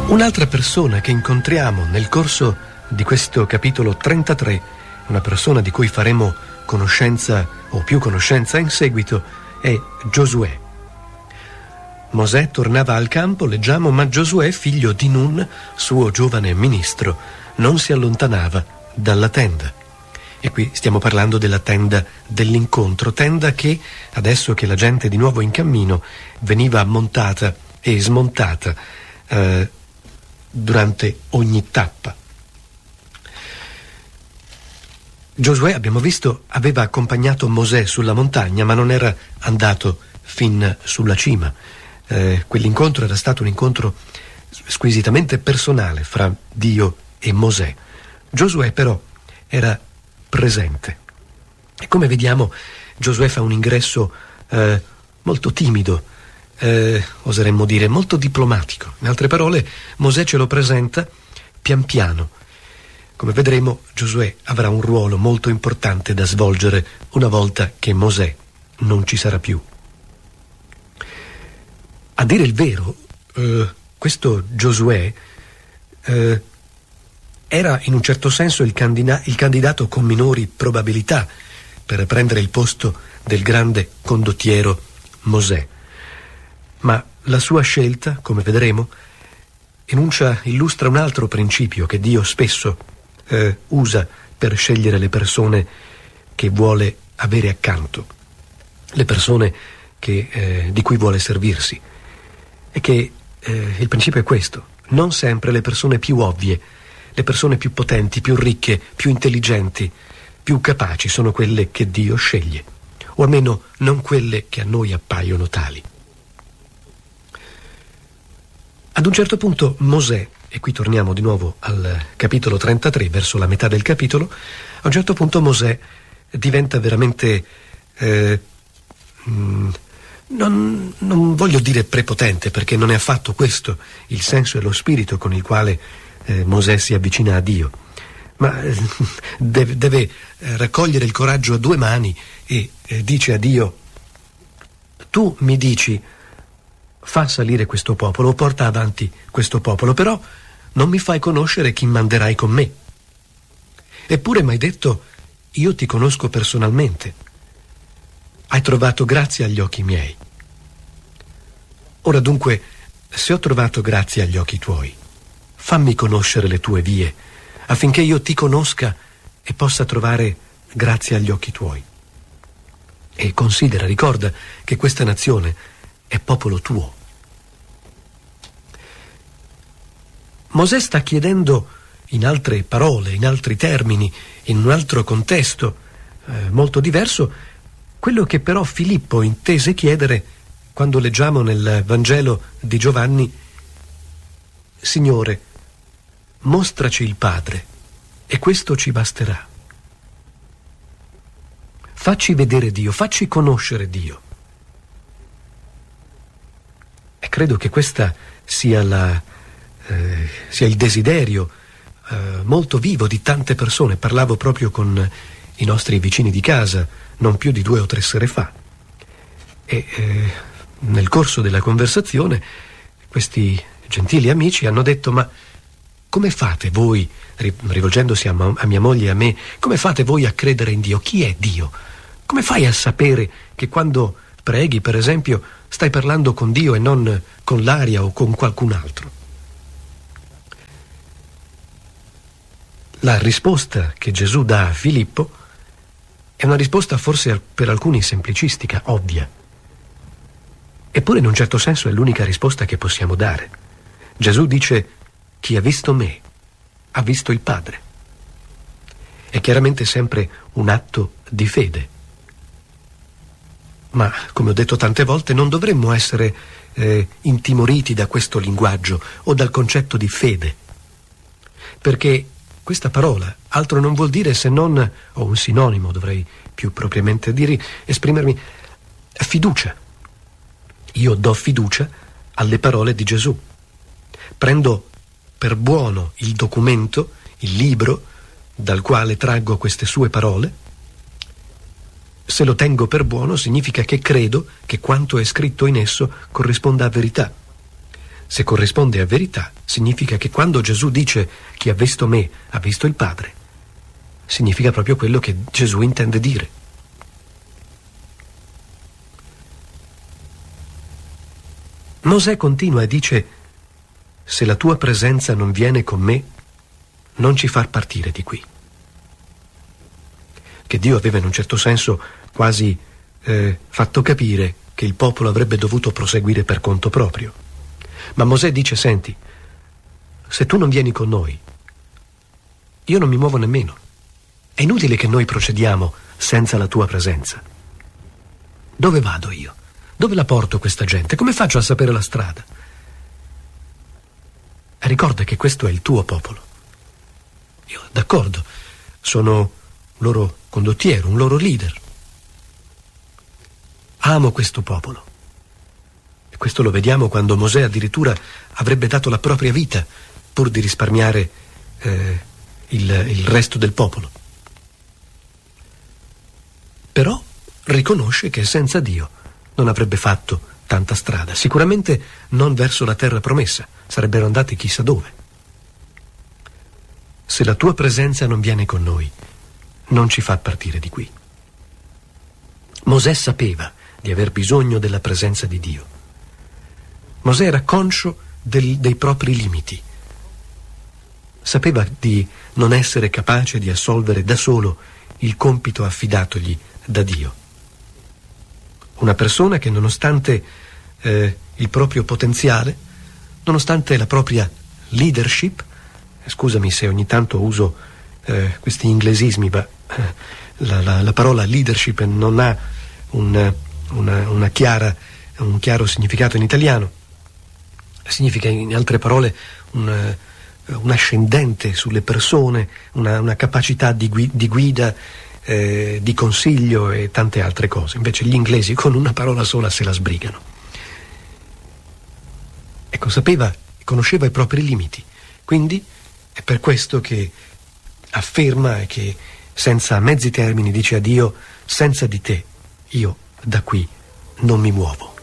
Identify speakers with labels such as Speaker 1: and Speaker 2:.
Speaker 1: Un'altra persona che incontriamo nel corso di questo capitolo 33, una persona di cui faremo conoscenza o più conoscenza in seguito, è Giosuè. Mosè tornava al campo, leggiamo, ma Giosuè, figlio di Nun, suo giovane ministro, non si allontanava dalla tenda. E qui stiamo parlando della tenda dell'incontro, tenda che, adesso che la gente è di nuovo in cammino, veniva montata e smontata durante ogni tappa. Giosuè, abbiamo visto, aveva accompagnato Mosè sulla montagna, ma non era andato fin sulla cima. Quell'incontro era stato un incontro squisitamente personale fra Dio e Mosè. Giosuè però era presente. E come vediamo, Giosuè fa un ingresso molto timido, oseremmo dire molto diplomatico. In altre parole, Mosè ce lo presenta pian piano. Come vedremo, Giosuè avrà un ruolo molto importante da svolgere una volta che Mosè non ci sarà più. A dire il vero, questo Giosuè era in un certo senso il candidato con minori probabilità per prendere il posto del grande condottiero Mosè. Ma la sua scelta, come vedremo, illustra un altro principio che Dio spesso usa per scegliere le persone che vuole avere accanto, le persone di cui vuole servirsi. E che il principio è questo: non sempre le persone più ovvie, le persone più potenti, più ricche, più intelligenti, più capaci sono quelle che Dio sceglie, o almeno non quelle che a noi appaiono tali. Ad un certo punto Mosè, e qui torniamo di nuovo al capitolo 33, verso la metà del capitolo, a un certo punto Mosè diventa veramente, non voglio dire prepotente, perché non è affatto questo il senso e lo spirito con il quale Mosè si avvicina a Dio, ma deve raccogliere il coraggio a due mani e dice a Dio: tu mi dici fa salire questo popolo, porta avanti questo popolo, però non mi fai conoscere chi manderai con me. Eppure mi hai detto: io ti conosco personalmente, hai trovato grazia agli occhi miei. Ora dunque, se ho trovato grazia agli occhi tuoi, fammi conoscere le tue vie, affinché io ti conosca e possa trovare grazia agli occhi tuoi. E considera, ricorda che questa nazione è popolo tuo. Mosè sta chiedendo in altre parole, in altri termini, in un altro contesto molto diverso, quello che però Filippo intese chiedere quando leggiamo nel Vangelo di Giovanni: Signore, mostraci il Padre e questo ci basterà. Facci vedere Dio, facci conoscere Dio. E credo che questa sia il desiderio molto vivo di tante persone. Parlavo proprio con i nostri vicini di casa non più di 2 o 3 sere fa, e nel corso della conversazione questi gentili amici hanno detto: ma come fate voi, rivolgendosi a mia moglie e a me, come fate voi a credere in Dio? Chi è Dio? Come fai a sapere che quando preghi, per esempio, stai parlando con Dio e non con l'aria o con qualcun altro? La risposta che Gesù dà a Filippo è una risposta forse per alcuni semplicistica, ovvia. Eppure in un certo senso è l'unica risposta che possiamo dare. Gesù dice: chi ha visto me ha visto il Padre. È chiaramente sempre un atto di fede. Ma, come ho detto tante volte, non dovremmo essere intimoriti da questo linguaggio o dal concetto di fede, perché questa parola altro non vuol dire se non, o un sinonimo dovrei più propriamente dire, esprimermi, fiducia. Io do fiducia alle parole di Gesù. Prendo per buono il documento, il libro dal quale traggo queste sue parole. Se lo tengo per buono significa che credo che quanto è scritto in esso corrisponda a verità. se corrisponde a verità, significa che quando Gesù dice chi ha visto me ha visto il Padre, significa proprio quello che Gesù intende dire. Mosè continua e dice: se la tua presenza non viene con me, non ci far partire di qui. Che Dio aveva in un certo senso quasi fatto capire che il popolo avrebbe dovuto proseguire per conto proprio. Ma Mosè dice: senti, se tu non vieni con noi, io non mi muovo nemmeno. È inutile che noi procediamo senza la tua presenza. Dove vado io? Dove la porto questa gente? Come faccio a sapere la strada? E ricorda che questo è il tuo popolo. Io, d'accordo, sono loro condottiero, un loro leader. Amo questo popolo. E questo lo vediamo quando Mosè addirittura avrebbe dato la propria vita pur di risparmiare il resto del popolo. Però riconosce che senza Dio non avrebbe fatto tanta strada, sicuramente non verso la terra promessa, sarebbero andati chissà dove. Se la tua presenza non viene con noi, non ci fa partire di qui. Mosè sapeva di aver bisogno della presenza di Dio. Mosè era conscio dei propri limiti. Sapeva di non essere capace di assolvere da solo il compito affidatogli da Dio. Una persona che nonostante il proprio potenziale, nonostante la propria leadership, scusami se ogni tanto uso questi inglesismi, ma la parola leadership non ha un chiaro significato in italiano. Significa, in altre parole, un ascendente sulle persone, una capacità di guida, di consiglio e tante altre cose. Invece gli inglesi con una parola sola se la sbrigano. Ecco, conosceva i propri limiti, quindi è per questo che afferma e che senza mezzi termini dice a Dio: senza di te io da qui non mi muovo.